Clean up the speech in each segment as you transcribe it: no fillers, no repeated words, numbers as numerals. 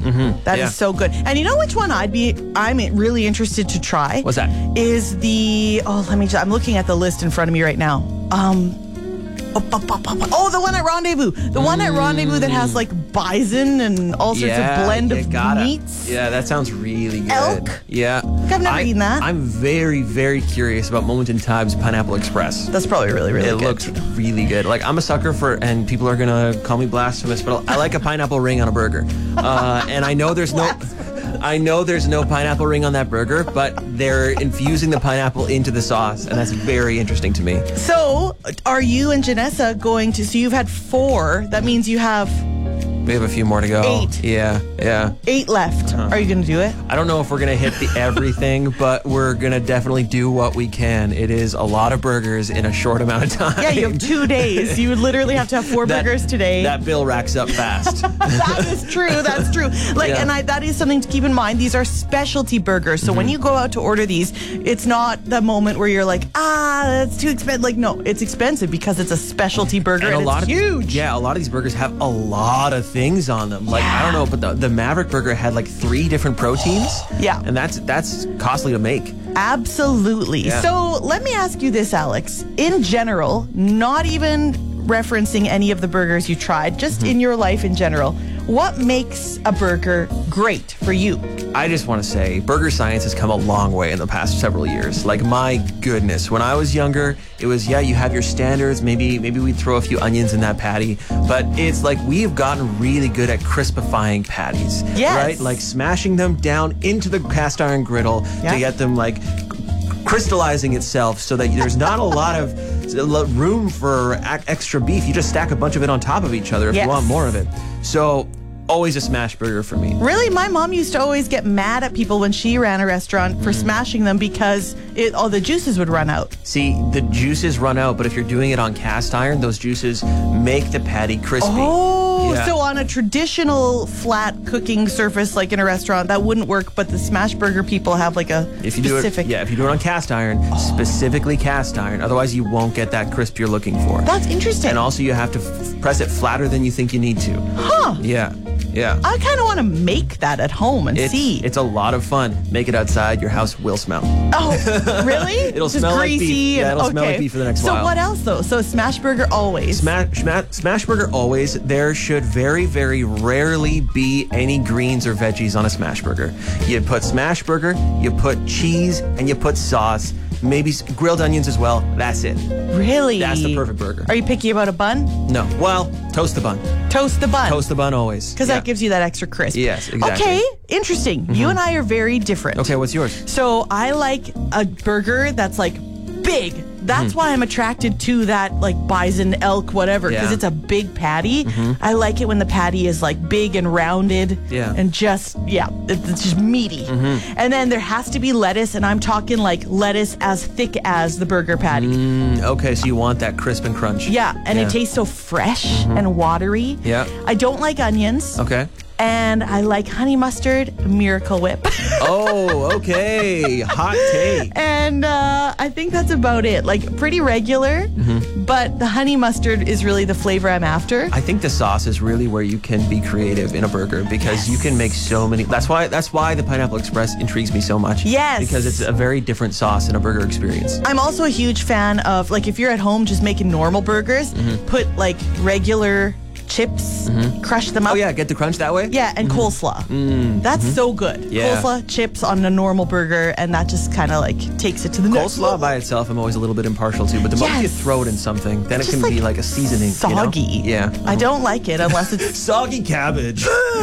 That is so good. And you know which one I'm really interested to try? What's that? Is I'm looking at the list in front of me right now. The one at Rendezvous. The one at Rendezvous that has like bison and all sorts of blend of meats. Yeah, that sounds really good. Elk? Yeah. I've never eaten that. I'm very, very curious about Moment in Time's Pineapple Express. That's probably really, really good. It looks really good. Like, I'm a sucker for, and people are going to call me blasphemous, but I like a pineapple ring on a burger. And I know there's no pineapple ring on that burger, but they're infusing the pineapple into the sauce, and that's very interesting to me. So, are you and Janessa going to... So, you've had 4. That means you have... We have a few more to go. 8. Yeah. 8 left. Are you going to do it? I don't know if we're going to hit the everything, but we're going to definitely do what we can. It is a lot of burgers in a short amount of time. Yeah, you have 2 days. You would literally have to have 4 burgers today. That bill racks up fast. That is true. That's true. That is something to keep in mind. These are specialty burgers. So when you go out to order these, it's not the moment where you're like, that's too expensive. Like, no, it's expensive because it's a specialty burger and it's huge. Yeah, a lot of these burgers have a lot of things on them. Like, I don't know, but the Maverick burger had like 3 different proteins. Yeah. And that's costly to make. Absolutely. Yeah. So let me ask you this, Alex. In general, not even referencing any of the burgers you tried, just in your life in general, what makes a burger great for you? I just want to say burger science has come a long way in the past several years. Like, my goodness, when I was younger, it was, you have your standards. Maybe we'd throw a few onions in that patty. But it's like we've gotten really good at crispifying patties. Yes. Right? Like smashing them down into the cast iron griddle to get them like crystallizing itself so that there's not a lot of room for extra beef. You just stack a bunch of it on top of each other if you want more of it. So, always a smash burger for me. Really? My mom used to always get mad at people when she ran a restaurant for smashing them because all the juices would run out. See, the juices run out, but if you're doing it on cast iron, those juices make the patty crispy. So on a traditional flat cooking surface like in a restaurant, that wouldn't work, but the smash burger people have like a specific... If you do it on cast iron, specifically cast iron, otherwise you won't get that crisp you're looking for. That's interesting. And also you have to press it flatter than you think you need to. Yeah. I kind of want to make that at home and see. It's a lot of fun. Make it outside. Your house will smell. Oh, really? It'll just smell greasy like beef. Yeah, it'll smell like okay. beef for the next while. So what else, though? So smash burger always. Smash burger always. There should very, very rarely be any greens or veggies on a smash burger. You put smash burger, you put cheese, and you put sauce. Maybe grilled onions as well. That's it. Really? That's the perfect burger. Are you picky about a bun? No. Well, toast the bun. Toast the bun. Toast the bun always. Because that gives you that extra crisp. Yes, exactly. Okay, interesting. You and I are very different. Okay, what's yours? So I like a burger that's like big. That's why I'm attracted to that, like bison, elk, whatever, because it's a big patty. I like it when the patty is like big and rounded and just, it's just meaty. And then there has to be lettuce, and I'm talking like lettuce as thick as the burger patty. Okay, so you want that crisp and crunch. Yeah, and it tastes so fresh and watery. Yeah. I don't like onions. Okay. And I like honey mustard, Miracle Whip. Oh, okay. Hot take. And I think that's about it. Like, pretty regular, but the honey mustard is really the flavor I'm after. I think the sauce is really where you can be creative in a burger because you can make so many. That's why the Pineapple Express intrigues me so much. Yes. Because it's a very different sauce in a burger experience. I'm also a huge fan of, like, if you're at home just making normal burgers, put, like, regular chips, crush them up. Oh, yeah, get the crunch that way? Yeah, and coleslaw. That's so good. Yeah. Coleslaw, chips on a normal burger, and that just kind of like takes it to the next level. Coleslaw by itself, I'm always a little bit impartial to, but the moment you throw it in something, then it can be like a seasoning. Soggy. You know? Yeah. I don't like it unless it's soggy cabbage.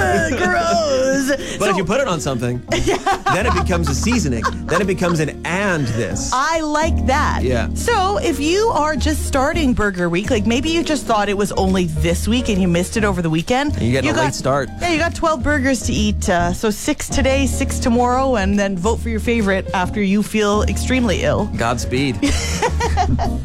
Gross. But if you put it on something, then it becomes a seasoning. Then it becomes an and this. I like that. Yeah. So if you are just starting Burger Week, like maybe you just thought it was only this week and you missed it over the weekend. And you get a late start. Yeah, you got 12 burgers to eat. So 6 today, 6 tomorrow, and then vote for your favorite after you feel extremely ill. Godspeed. It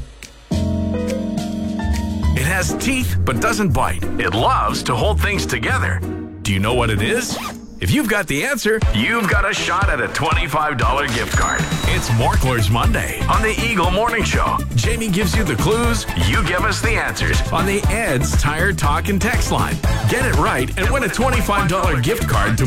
has teeth but doesn't bite. It loves to hold things together. Do you know what it is? If you've got the answer, you've got a shot at a $25 gift card. It's Morkler's Monday on the Eagle Morning Show. Jamie gives you the clues, you give us the answers on the Ed's Tire Talk and Text line. Get it right and win a $25 gift card to